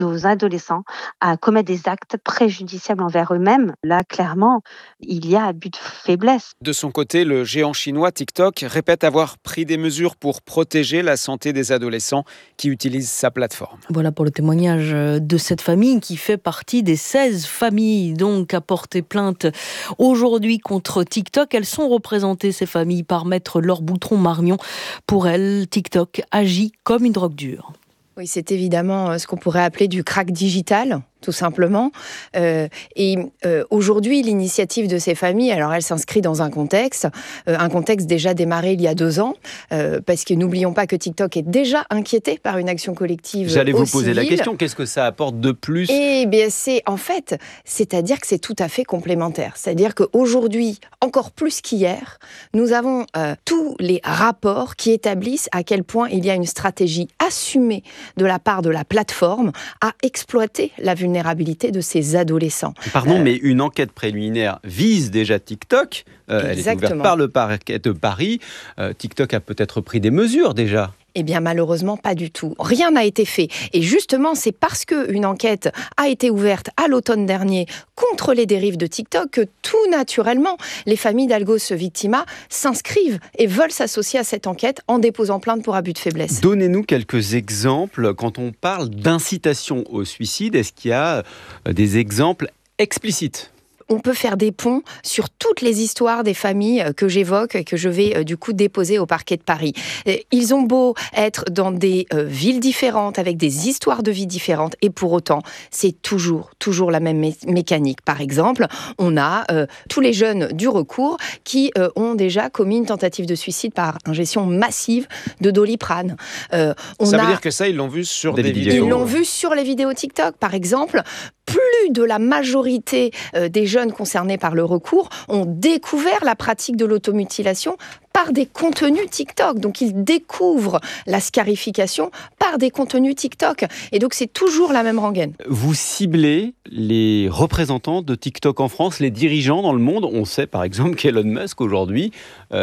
nos adolescents à commettre des actes préjudiciables envers eux-mêmes. Là, clairement, il y a abus de faiblesse. De son côté, le géant chinois TikTok répète avoir pris des mesures pour protéger la santé des adolescents qui utilisent sa plateforme. Voilà pour le témoignage de cette famille qui fait partie des 16 familles donc à porter plainte aujourd'hui contre TikTok. Elles sont représentées, ces familles, par Maître Laure Boutron-Marmion. Pour elle, TikTok agit comme une drogue dure. Oui, c'est évidemment ce qu'on pourrait appeler du crack digital, tout simplement. Aujourd'hui, l'initiative de ces familles, alors elle s'inscrit dans un contexte déjà démarré il y a 2 ans, parce que n'oublions pas que TikTok est déjà inquiété par une action collective. J'allais vous poser la question, qu'est-ce que ça apporte de plus ? Eh bien, c'est-à-dire que c'est tout à fait complémentaire. C'est-à-dire qu'aujourd'hui, encore plus qu'hier, nous avons tous les rapports qui établissent à quel point il y a une stratégie assumée de la part de la plateforme à exploiter la vulnérabilité de ces adolescents. Pardon, mais une enquête préliminaire vise déjà TikTok. Elle est ouverte par le parquet de Paris. TikTok a peut-être pris des mesures déjà. Eh bien, malheureusement, pas du tout. Rien n'a été fait. Et justement, c'est parce qu'une enquête a été ouverte à l'automne dernier contre les dérives de TikTok que tout naturellement, les familles d'Algos Victima s'inscrivent et veulent s'associer à cette enquête en déposant plainte pour abus de faiblesse. Donnez-nous quelques exemples. Quand on parle d'incitation au suicide, est-ce qu'il y a des exemples explicites ? On peut faire des ponts sur toutes les histoires des familles que j'évoque et que je vais du coup déposer au parquet de Paris. Ils ont beau être dans des villes différentes, avec des histoires de vie différentes, et pour autant, c'est toujours la même mécanique. Par exemple, on a tous les jeunes du recours qui ont déjà commis une tentative de suicide par ingestion massive de Doliprane. Ça veut dire que ça, ils l'ont vu sur des vidéos. Ils l'ont vu sur les vidéos TikTok, par exemple. Plus de la majorité des jeunes concernés par le recours ont découvert la pratique de l'automutilation par des contenus TikTok. Donc, ils découvrent la scarification par des contenus TikTok. Et donc, c'est toujours la même rengaine. Vous ciblez les représentants de TikTok en France, les dirigeants dans le monde. On sait, par exemple, qu'Elon Musk, aujourd'hui,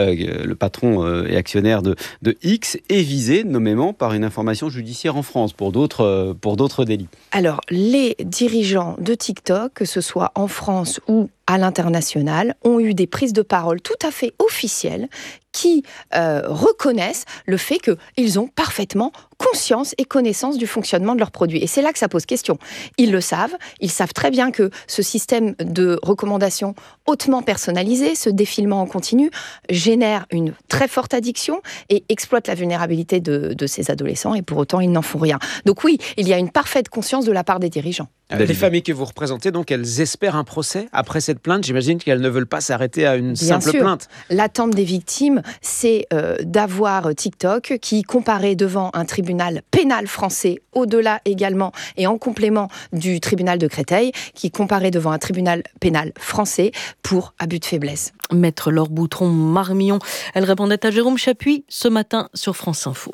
le patron et actionnaire de X, est visé nommément par une information judiciaire en France pour d'autres délits. Alors, les dirigeants de TikTok, que ce soit en France ou à l'international, ont eu des prises de parole tout à fait officielles qui reconnaissent le fait qu'ils ont parfaitement conscience et connaissance du fonctionnement de leurs produits. Et c'est là que ça pose question. Ils le savent, ils savent très bien que ce système de recommandation hautement personnalisé, ce défilement en continu, génère une très forte addiction et exploite la vulnérabilité de ces adolescents, et pour autant, ils n'en font rien. Donc oui, il y a une parfaite conscience de la part des dirigeants. Les familles que vous représentez, donc, elles espèrent un procès après cette plainte. J'imagine qu'elles ne veulent pas s'arrêter à une simple plainte. L'attente des victimes, c'est d'avoir TikTok qui, comparé devant un tribunal pénal français, au-delà également et en complément du tribunal de Créteil, qui comparé devant un tribunal pénal français pour abus de faiblesse. Maître Laure Boutron-Marmion, elle répondait à Jérôme Chapuis ce matin sur France Info.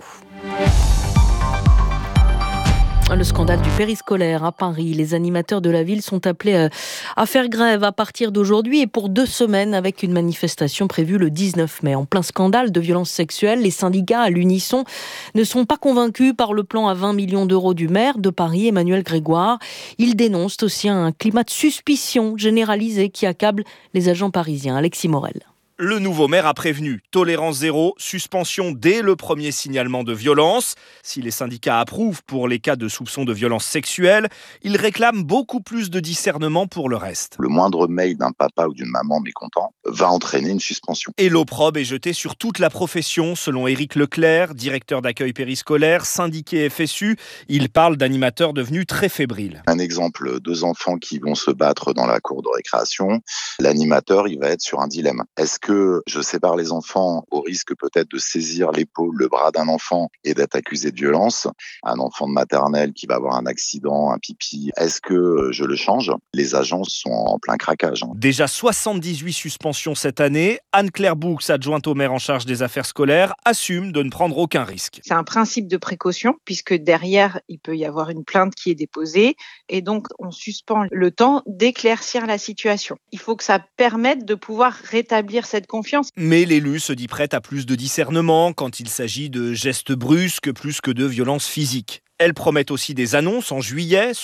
Le scandale du périscolaire à Paris. Les animateurs de la ville sont appelés à faire grève à partir d'aujourd'hui et pour 2 semaines avec une manifestation prévue le 19 mai. En plein scandale de violences sexuelles, les syndicats à l'unisson ne sont pas convaincus par le plan à 20 millions d'euros du maire de Paris, Emmanuel Grégoire. Ils dénoncent aussi un climat de suspicion généralisé qui accable les agents parisiens. Alexis Morel. Le nouveau maire a prévenu, tolérance zéro, suspension dès le premier signalement de violence. Si les syndicats approuvent pour les cas de soupçons de violence sexuelle, ils réclament beaucoup plus de discernement pour le reste. Le moindre mail d'un papa ou d'une maman mécontent va entraîner une suspension. Et l'opprobre est jeté sur toute la profession, selon Éric Leclerc, directeur d'accueil périscolaire, syndiqué FSU. Il parle d'animateurs devenus très fébriles. Un exemple, 2 enfants qui vont se battre dans la cour de récréation. L'animateur, il va être sur un dilemme. Est-ce que je sépare les enfants au risque peut-être de saisir l'épaule, le bras d'un enfant et d'être accusé de violence? Un enfant de maternelle qui va avoir un accident, un pipi, est-ce que je le change? Les agents sont en plein craquage. Déjà 78 suspensions cette année. Anne-Claire Boux, adjointe au maire en charge des affaires scolaires, assume de ne prendre aucun risque. C'est un principe de précaution puisque derrière, il peut y avoir une plainte qui est déposée et donc on suspend le temps d'éclaircir la situation. Il faut que ça permette de pouvoir rétablir cette confiance. Mais l'élu se dit prête à plus de discernement quand il s'agit de gestes brusques plus que de violences physiques. Elles promettent aussi des annonces en juillet